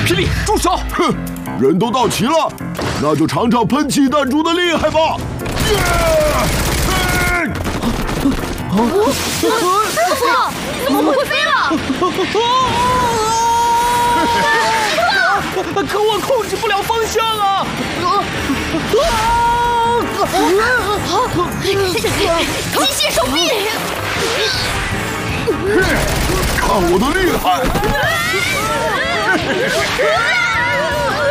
霹雳，住手！ 哼，人都到齐了，那就尝尝喷气弹珠的厉害吧！ 师傅，怎么会飞了？ 可我控制不了方向啊！ 机械手臂！ 看我的厉害！